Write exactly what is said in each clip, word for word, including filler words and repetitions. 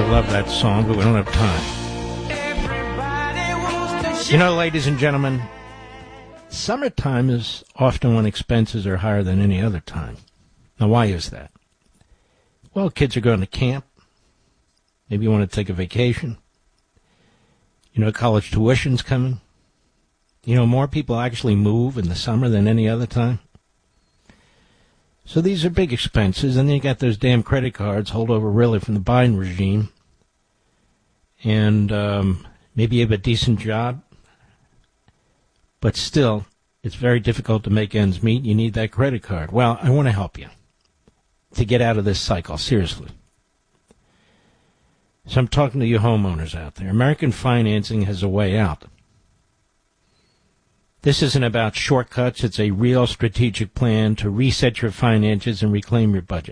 love that song, but we don't have time. You know, ladies and gentlemen, summertime is often when expenses are higher than any other time. Now, why is that? Well, kids are going to camp. Maybe you want to take a vacation. You know, college tuition's coming. You know, more people actually move in the summer than any other time. So these are big expenses, and then you got those damn credit cards, holdover really from the Biden regime. And um, maybe you have a decent job. But still, it's very difficult to make ends meet. You need that credit card. Well, I want to help you to get out of this cycle, seriously. So I'm talking to you homeowners out there. American Financing has a way out. This isn't about shortcuts. It's a real strategic plan to reset your finances and reclaim your budget.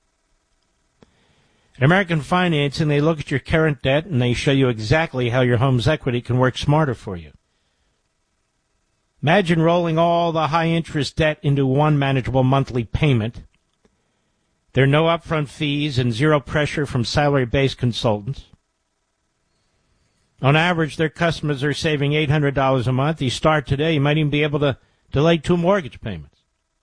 At American Financing, they look at your current debt and they show you exactly how your home's equity can work smarter for you. Imagine rolling all the high-interest debt into one manageable monthly payment. There are no upfront fees and zero pressure from salary-based consultants. On average, their customers are saving eight hundred dollars a month. You start today, you might even be able to delay two mortgage payments.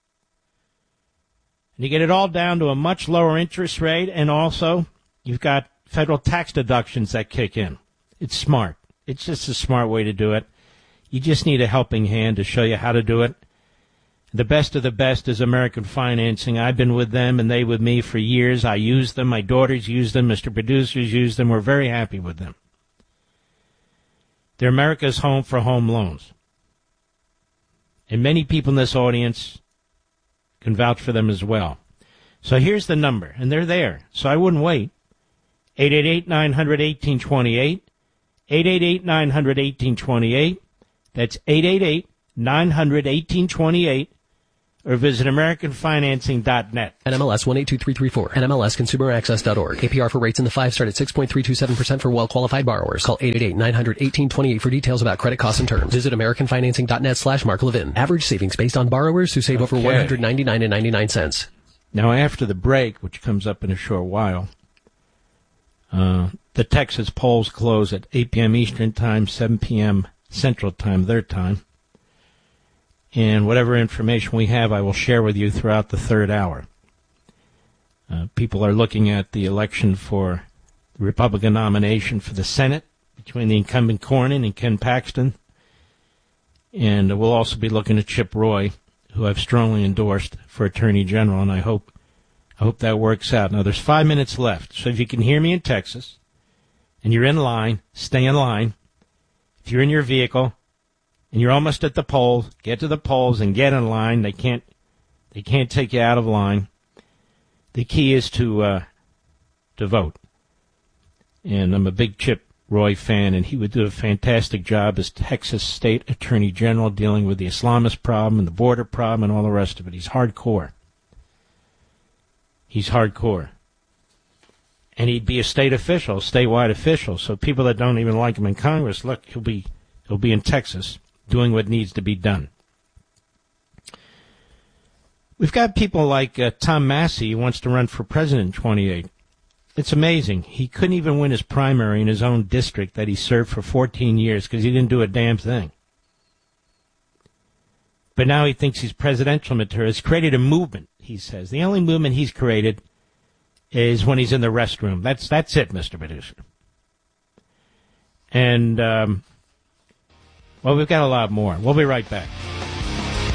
And you get it all down to a much lower interest rate, and also you've got federal tax deductions that kick in. It's smart. It's just a smart way to do it. You just need a helping hand to show you how to do it. The best of the best is American Financing. I've been with them and they with me for years. I use them. My daughters use them. Mister Producers use them. We're very happy with them. They're America's home for home loans. And many people in this audience can vouch for them as well. So here's the number, and they're there. So I wouldn't wait. eight eight eight, nine hundred, eighteen twenty-eight. eight eight eight, nine hundred, eighteen twenty-eight. That's eight eight eight, nine hundred, eighteen twenty-eight, or visit American Financing dot net. N M L S one eight two three three four. N M L S Consumer Access dot org. A P R for rates in the five start at six point three two seven percent for well-qualified borrowers. Call eight eight eight, nine hundred, eighteen twenty-eight for details about credit costs and terms. Visit American Financing dot net slash Mark Levin. Average savings based on borrowers who save okay. over one hundred ninety-nine dollars and ninety-nine cents. Now, after the break, which comes up in a short while, uh, the Texas polls close at eight p.m. Eastern Time, seven p.m. Central Time, their time. And whatever information we have, I will share with you throughout the third hour. Uh, people are looking at the election for the Republican nomination for the Senate between the incumbent Cornyn and Ken Paxton. And we'll also be looking at Chip Roy, who I've strongly endorsed for Attorney General, and I hope I hope that works out. Now, there's five minutes left, so if you can hear me in Texas and you're in line, stay in line. If you're in your vehicle and you're almost at the polls, get to the polls and get in line. They can't they can't take you out of line. The key is to uh, to vote. And I'm a big Chip Roy fan, and he would do a fantastic job as Texas State Attorney General dealing with the Islamist problem and the border problem and all the rest of it. He's hardcore. He's hardcore. And he'd be a state official, a statewide official. So people that don't even like him in Congress, look, he'll be he'll be in Texas doing what needs to be done. We've got people like uh, Tom Massey, who wants to run for president in twenty-eight. It's amazing. He couldn't even win his primary in his own district that he served for fourteen years because he didn't do a damn thing. But now he thinks he's presidential material. He's created a movement, he says. The only movement he's created is when he's in the restroom. That's that's it, Mister Producer. And, um, well, we've got a lot more. We'll be right back.